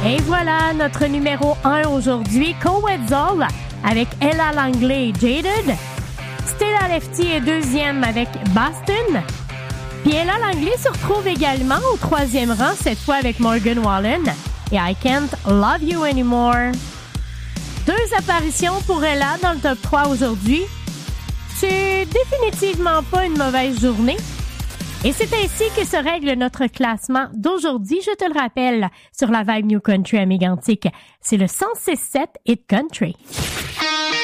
Et voilà notre numéro 1 aujourd'hui, Coetzel avec Ella Langley et Jaded. Stella Lefty est deuxième avec Boston. Puis Ella Langley se retrouve également au troisième rang, cette fois avec Morgan Wallen et I Can't Love You Anymore. 2 apparitions pour Ella dans le top 3 aujourd'hui. C'est définitivement pas une mauvaise journée. Et c'est ainsi que se règle notre classement d'aujourd'hui. Je te le rappelle, sur la Vibe New Country à Mégantic, c'est le 106.7 Hit Country.